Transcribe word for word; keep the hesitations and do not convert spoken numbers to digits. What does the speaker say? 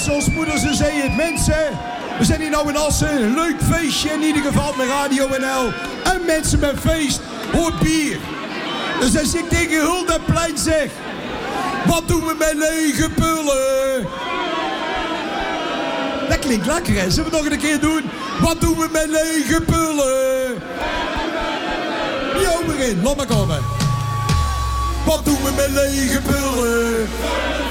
zoals moeder ze zei het. Mensen, we zijn hier nou in Assen. Een leuk feestje in ieder geval met Radio N L. En mensen met feest hoort bier. Dus als ik tegen Huldaplein zeg... Wat doen we met lege pullen? Dat klinkt lekker, hè? Zullen we het nog een keer doen? Wat doen we met lege pullen? Jo, begin. Laat maar komen. Wat doen we met lege pullen?